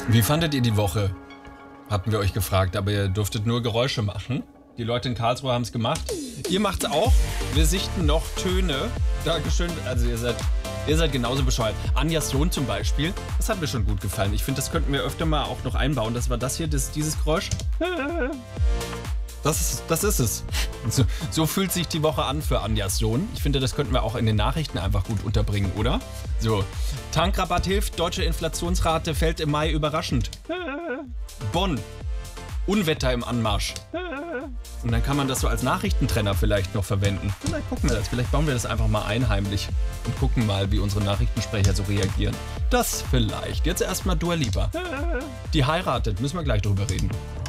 Wie fandet ihr die Woche? Hatten wir euch gefragt, aber ihr durftet nur Geräusche machen. Die Leute in Karlsruhe haben es gemacht. Ihr macht's auch. Wir sichten noch Töne. Dankeschön. Also ihr seid genauso bescheuert. Anjas Sohn zum Beispiel, das hat mir schon gut gefallen. Ich finde, das könnten wir öfter mal auch noch einbauen. Das war das hier, dieses Geräusch. Das ist es. So fühlt sich die Woche an für Anjas Sohn. Ich finde, das könnten wir auch in den Nachrichten einfach gut unterbringen, oder? So. Tankrabatt hilft, deutsche Inflationsrate fällt im Mai überraschend. Bonn. Unwetter im Anmarsch. Und dann kann man das so als Nachrichtentrenner vielleicht noch verwenden. Vielleicht gucken wir das. Vielleicht bauen wir das einfach mal ein heimlich und gucken mal, wie unsere Nachrichtensprecher so reagieren. Das vielleicht. Jetzt erstmal Dua Lipa. Die heiratet. Müssen wir gleich drüber reden.